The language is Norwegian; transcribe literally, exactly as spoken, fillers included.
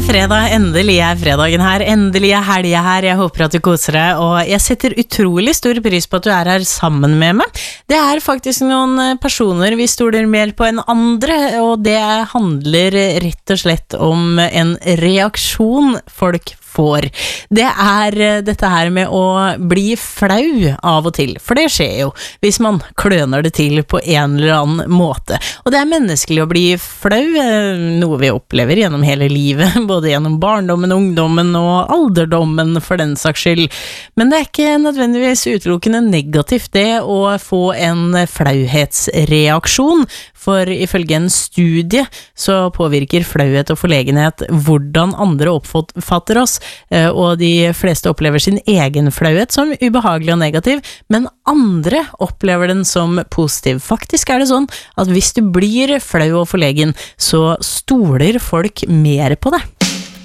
er fredag, endelig er fredagen her, endelig er helgen her, jeg håper at du koser deg, og jeg setter utrolig stor pris på at du er her sammen med meg. Det er faktisk noen personer vi stoler mer på enn andre, og det handler rett og slett om en reaksjon folk får. Det er dette her med å bli flau av og til, for det skjer jo hvis man kløner det til på en eller annen måte. Og det er menneskelig å bli flau, noe vi opplever gjennom hele livet, både gjennom barndommen, ungdommen og alderdommen for den saks skyld. Men det er ikke nødvendigvis utelukkende negativt det å få en flauhetsreaksjon, for ifølge en studie så påvirker flauhet og forlegenhet hvordan andre oppfatter oss, og de fleste opplever sin egen flauhet som ubehagelig og negativ, men andre opplever den som positiv. Faktisk er det sånn at hvis du blir flau og forlegen, så stoler folk mer på det.